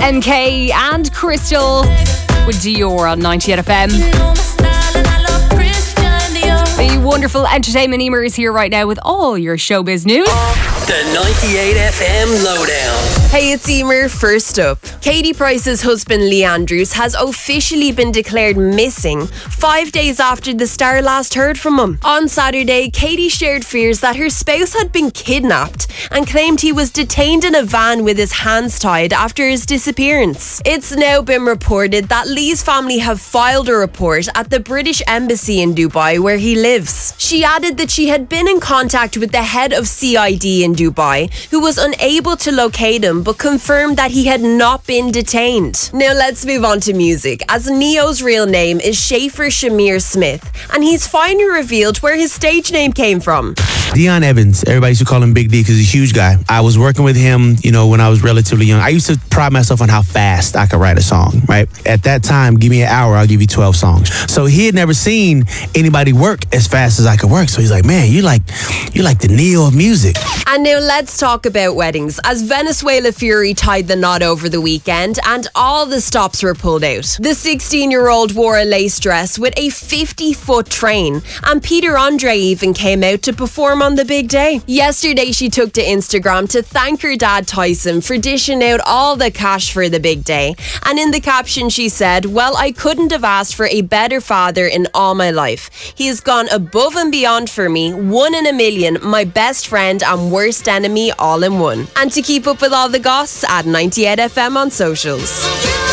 MK and Crystal with Dior on 98 FM. The wonderful entertainment Emer is here right now with all your showbiz news. The 98 FM Lowdown. Hey, it's Emer. First up, Katie Price's husband Lee Andrews has officially been declared missing 5 days after the star last heard from him. On Saturday, Katie shared fears that her spouse had been kidnapped and claimed he was detained in a van with his hands tied after his disappearance. It's now been reported that Lee's family have filed a report at the British Embassy in Dubai where he lives. She added that she had been in contact with the head of CID in Dubai, who was unable to locate him but confirmed that he had not been detained. Now let's move on to music, as Neo's real name is Schaefer Shamir Smith, and he's finally revealed where his stage name came from. Dion Evans, everybody used to call him Big D because he's a huge guy. I was working with him, when I was relatively young. I used to pride myself on how fast I could write a song, right? At that time, give me an hour, I'll give you 12 songs. So he had never seen anybody work as fast as I could work. So he's like, man, you're like the Neo of music. And now let's talk about weddings, as Venezuela Fury tied the knot over the weekend and all the stops were pulled out. The 16-year-old wore a lace dress with a 50-foot train, and Peter Andre even came out to perform on the big day. Yesterday, she took to Instagram to thank her dad Tyson for dishing out all the cash for the big day. And in the caption, she said, "Well, I couldn't have asked for a better father in all my life. He has gone above and beyond for me, 1 in a million, my best friend and worst enemy all in one." And to keep up with all the goss, add 98 FM on socials.